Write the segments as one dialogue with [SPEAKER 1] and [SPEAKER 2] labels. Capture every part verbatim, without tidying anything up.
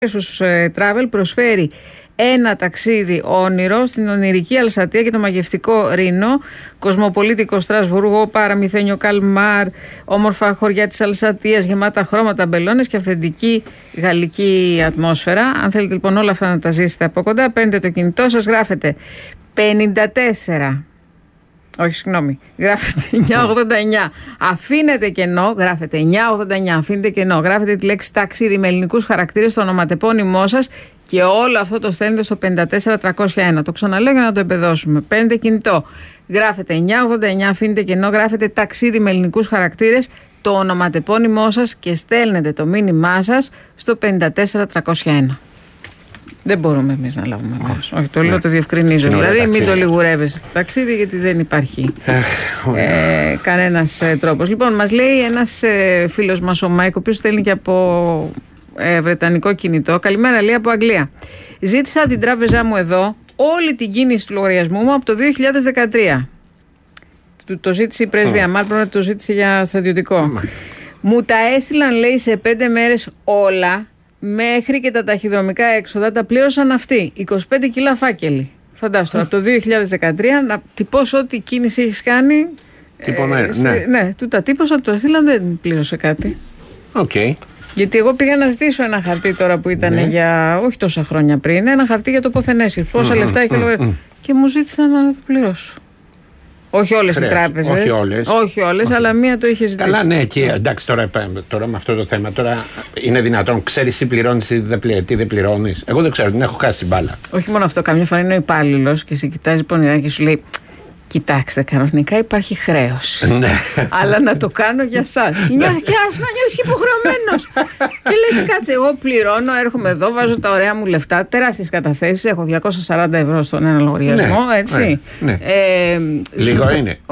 [SPEAKER 1] Στους Travel προσφέρει ένα ταξίδι όνειρο στην ονειρική Αλσατία και το μαγευτικό Ρήνο, κοσμοπολίτικο Στρασβούργο, παραμυθένιο Καλμάρ, όμορφα χωριά της Αλσατίας γεμάτα χρώματα, μπελόνες και αυθεντική γαλλική ατμόσφαιρα. Αν θέλετε λοιπόν όλα αυτά να τα ζήσετε από κοντά, παίρνετε το κινητό σας, γράφετε πενήντα τέσσερα. Όχι, συγγνώμη. Γράφετε εννιακόσια ογδόντα εννιά. Αφήνετε κενό. Γράφετε εννιακόσια ογδόντα εννιά. Αφήνετε κενό. Γράφετε τη λέξη ταξίδι με ελληνικούς χαρακτήρες στο ονοματεπώνυμό σας και όλο αυτό το στέλνετε στο πενήντα τέσσερα τριακόσια ένα. Το ξαναλέω για να το εμπεδώσουμε. Παίρνετε κινητό. Γράφετε εννιακόσια ογδόντα εννιά. Αφήνετε κενό. Γράφετε ταξίδι με ελληνικούς χαρακτήρες, το ονοματεπώνυμό σας και στέλνετε το μήνυμά σας στο πενήντα τέσσερα τριακόσια ένα. Δεν μπορούμε εμείς να λάβουμε μέρος. Όχι, το λέω, το διευκρινίζω. Δηλαδή, μην το λιγουρεύεσαι το ταξίδι, γιατί δεν υπάρχει ε, κανένας ε, τρόπος. Λοιπόν, μας λέει ένας ε, φίλος μας, ο Μάικ, ο οποίος στέλνει και από ε, βρετανικό κινητό. Καλημέρα, λέει, από Αγγλία. Ζήτησα την τράπεζά μου εδώ όλη την κίνηση του λογαριασμού μου από το δύο χιλιάδες δεκατρία. Το, το ζήτησε η πρέσβεια Μάλ, πρέπει να το ζήτησε για στρατιωτικό. Mm. Μου τα έστειλαν, λέει, σε πέντε μέρες όλα. Μέχρι και τα ταχυδρομικά έξοδα τα πλήρωσαν αυτοί. είκοσι πέντε κιλά φάκελοι. Φαντάσου τώρα, από το δύο χιλιάδες δεκατρία να τυπώσω ό,τι κίνηση έχεις κάνει.
[SPEAKER 2] Τυπωμένο,
[SPEAKER 1] ε,
[SPEAKER 2] ναι.
[SPEAKER 1] Ναι, του τα τύπωσα, το έστειλαν, δεν πλήρωσε κάτι.
[SPEAKER 2] Οκ. Okay.
[SPEAKER 1] Γιατί εγώ πήγα να ζητήσω ένα χαρτί τώρα που ήταν ναι. για όχι τόσα χρόνια πριν, ένα χαρτί για το πόθεν πόσα mm, λεφτά έχει mm, mm. και μου ζήτησαν να το πληρώσω. Όχι όλες οι τράπεζες.
[SPEAKER 2] Όχι όλες.
[SPEAKER 1] Όχι όλες, όχι. Αλλά μία το είχε ζητήσει.
[SPEAKER 2] Καλά, ναι, και εντάξει, τώρα, τώρα με αυτό το θέμα, τώρα είναι δυνατόν, ξέρεις τι πληρώνεις, τι δεν πληρώνεις. Εγώ δεν ξέρω, την έχω χάσει την μπάλα.
[SPEAKER 1] Όχι μόνο αυτό, καμιά φορά είναι ο υπάλληλος και σε κοιτάζει πονηρά και σου λέει: κοιτάξτε, κανονικά υπάρχει χρέος. Αλλά να το κάνω για εσάς. Και νιώθει και άσμα, νιώθει και υποχρεωμένος. Και λες, κάτσε, εγώ πληρώνω, έρχομαι εδώ, βάζω τα ωραία μου λεφτά, τεράστιες καταθέσεις. Έχω διακόσια σαράντα ευρώ στον ένα λογαριασμό, ναι, έτσι. Ναι, ναι. Ε,
[SPEAKER 2] Λίγο
[SPEAKER 1] σου...
[SPEAKER 2] είναι.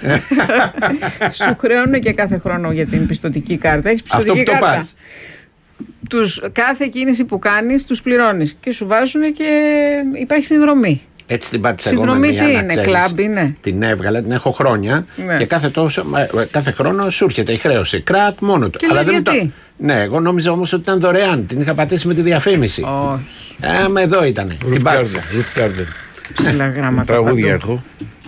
[SPEAKER 1] Σου χρεώνουν και κάθε χρόνο για την πιστωτική κάρτα. Έχεις πιστωτική
[SPEAKER 2] αυτό που
[SPEAKER 1] κάρτα.
[SPEAKER 2] Το πας.
[SPEAKER 1] Τους, κάθε κίνηση που κάνεις, τους πληρώνεις. Και σου βάζουν και υπάρχει συνδρομή.
[SPEAKER 2] Έτσι την πάτησα εγώ.
[SPEAKER 1] Συνδρομή
[SPEAKER 2] με
[SPEAKER 1] τι είναι, κλαμπ είναι.
[SPEAKER 2] Την έβγαλα, την έχω χρόνια ναι. και κάθε, τόσο, κάθε χρόνο σου έρχεται η χρέωση. Κράτ μόνο του.
[SPEAKER 1] Και αλλά δεν γιατί? Το...
[SPEAKER 2] Ναι, εγώ νόμιζα όμως ότι ήταν δωρεάν. Την είχα πατήσει με τη διαφήμιση.
[SPEAKER 1] Όχι.
[SPEAKER 2] Ε, με εδώ ήτανε. Την πάτησα.
[SPEAKER 1] Ψηλά γράμματα.
[SPEAKER 3] Τραγούδια έχω.